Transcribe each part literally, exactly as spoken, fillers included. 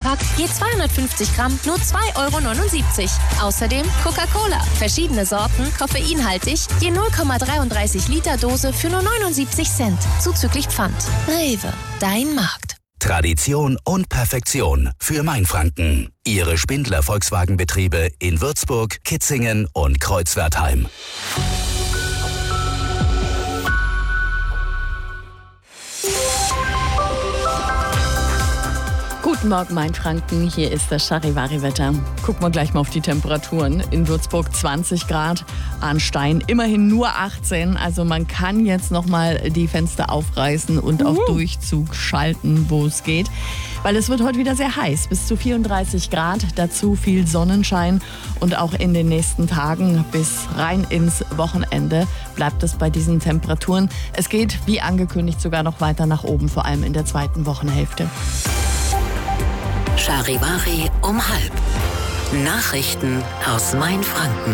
Pack, je zweihundertfünfzig Gramm, nur zwei Euro neunundsiebzig. Außerdem Coca-Cola, verschiedene Sorten, koffeinhaltig, je null Komma dreiunddreißig Liter Dose für nur neunundsiebzig Cent, zuzüglich Pfand. Rewe, dein Markt. Tradition und Perfektion für Mainfranken. Ihre Spindler Volkswagenbetriebe in Würzburg, Kitzingen und Kreuzwertheim. Guten Morgen, Mainfranken. Hier ist das Charivari-Wetter. Gucken wir gleich mal auf die Temperaturen. In Würzburg zwanzig Grad, Arnstein immerhin nur achtzehn. Also man kann jetzt noch mal die Fenster aufreißen und auf Durchzug schalten, wo es geht. Weil es wird heute wieder sehr heiß, bis zu vierunddreißig Grad. Dazu viel Sonnenschein. Und auch in den nächsten Tagen bis rein ins Wochenende bleibt es bei diesen Temperaturen. Es geht, wie angekündigt, sogar noch weiter nach oben, vor allem in der zweiten Wochenhälfte. Charivari um halb. Nachrichten aus Mainfranken.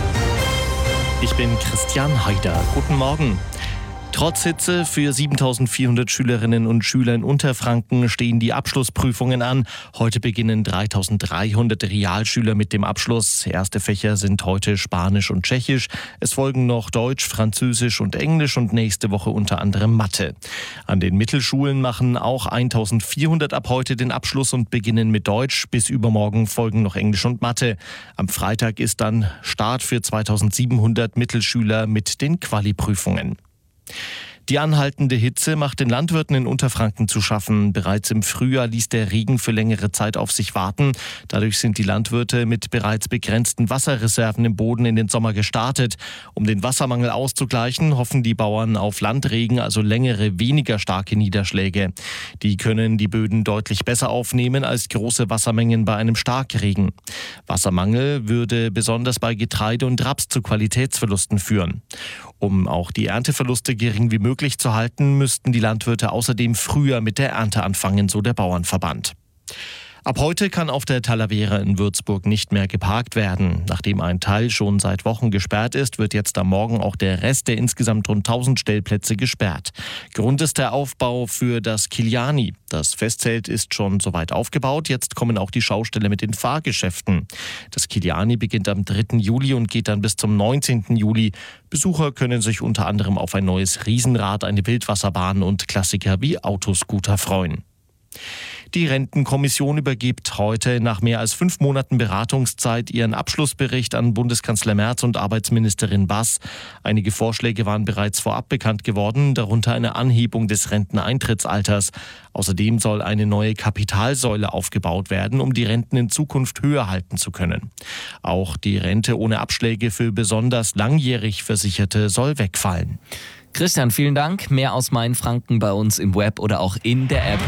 Ich bin Christian Haider. Guten Morgen. Trotz Hitze für siebentausendvierhundert Schülerinnen und Schüler in Unterfranken stehen die Abschlussprüfungen an. Heute beginnen dreitausenddreihundert Realschüler mit dem Abschluss. Erste Fächer sind heute Spanisch und Tschechisch. Es folgen noch Deutsch, Französisch und Englisch und nächste Woche unter anderem Mathe. An den Mittelschulen machen auch eintausendvierhundert ab heute den Abschluss und beginnen mit Deutsch. Bis übermorgen folgen noch Englisch und Mathe. Am Freitag ist dann Start für zweitausendsiebenhundert Mittelschüler mit den Quali-Prüfungen. Die anhaltende Hitze macht den Landwirten in Unterfranken zu schaffen. Bereits im Frühjahr ließ der Regen für längere Zeit auf sich warten. Dadurch sind die Landwirte mit bereits begrenzten Wasserreserven im Boden in den Sommer gestartet. Um den Wassermangel auszugleichen, hoffen die Bauern auf Landregen, also längere, weniger starke Niederschläge. Die können die Böden deutlich besser aufnehmen als große Wassermengen bei einem Starkregen. Wassermangel würde besonders bei Getreide und Raps zu Qualitätsverlusten führen. Um auch die Ernteverluste gering wie möglich zu halten, müssten die Landwirte außerdem früher mit der Ernte anfangen, so der Bauernverband. Ab heute kann auf der Talavera in Würzburg nicht mehr geparkt werden. Nachdem ein Teil schon seit Wochen gesperrt ist, wird jetzt am Morgen auch der Rest der insgesamt rund tausend Stellplätze gesperrt. Grund ist der Aufbau für das Kiliani. Das Festzelt ist schon soweit aufgebaut. Jetzt kommen auch die Schaustelle mit den Fahrgeschäften. Das Kiliani beginnt am dritten Juli und geht dann bis zum neunzehnten Juli. Besucher können sich unter anderem auf ein neues Riesenrad, eine Wildwasserbahn und Klassiker wie Autoscooter freuen. Die Rentenkommission übergibt heute nach mehr als fünf Monaten Beratungszeit ihren Abschlussbericht an Bundeskanzler Merz und Arbeitsministerin Bass. Einige Vorschläge waren bereits vorab bekannt geworden, darunter eine Anhebung des Renteneintrittsalters. Außerdem soll eine neue Kapitalsäule aufgebaut werden, um die Renten in Zukunft höher halten zu können. Auch die Rente ohne Abschläge für besonders langjährig Versicherte soll wegfallen. Christian, vielen Dank. Mehr aus Mainfranken bei uns im Web oder auch in der App.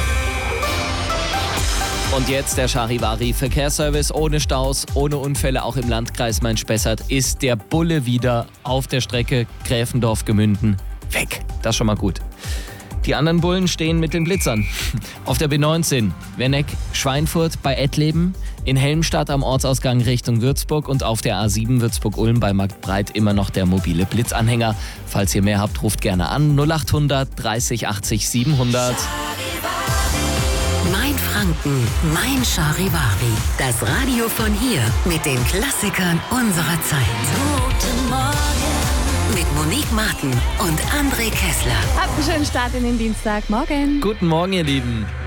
Und jetzt der Charivari-Verkehrsservice. Ohne Staus, ohne Unfälle, auch im Landkreis Main-Spessart ist der Bulle wieder auf der Strecke Gräfendorf-Gemünden weg. Das ist schon mal gut. Die anderen Bullen stehen mit den Blitzern. Auf der B neunzehn, Werneck, Schweinfurt bei Ettleben, in Helmstadt am Ortsausgang Richtung Würzburg und auf der A sieben Würzburg-Ulm bei Marktbreit immer noch der mobile Blitzanhänger. Falls ihr mehr habt, ruft gerne an null achthundert dreißig achtzig siebenhundert. Mainfranken, mein Charivari. Das Radio von hier mit den Klassikern unserer Zeit. Guten Morgen. Mit Monique Martin und André Kessler. Habt einen schönen Start in den Dienstag. Morgen. Guten Morgen, ihr Lieben.